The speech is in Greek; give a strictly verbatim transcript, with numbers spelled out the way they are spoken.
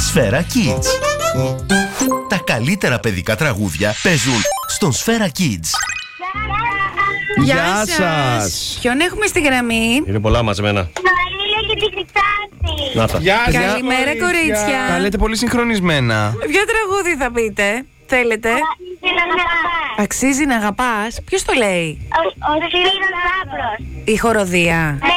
Σφαίρα Kids. Τα καλύτερα παιδικά τραγούδια παίζουν στον Σφαίρα Kids. Γεια σας. Ποιον έχουμε στη γραμμή? Είναι πολλά μαζεμένα. Νοέλια και τη Χρυσάνθη. Να τα. Γεια σας, Καλημέρα, κορίτσια. Τα λέτε πολύ συγχρονισμένα. Ποιο τραγούδι θα πείτε? Θέλετε? Αξίζει να αγαπάς. Αξίζει να αγαπάς. Ποιος το λέει? Ο Συρίνος Άπρος. Η χοροδία. Ναι.